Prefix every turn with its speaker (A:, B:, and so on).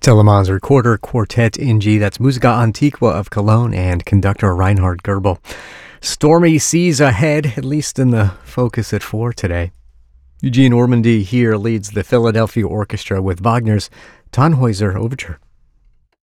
A: Telemann's Recorder Quartet in G. That's Musica Antiqua of Cologne and conductor Reinhard Goebel. Stormy seas ahead, at least in the focus at 4 today. Eugene Ormandy here leads the Philadelphia Orchestra with Wagner's Tannhäuser Overture.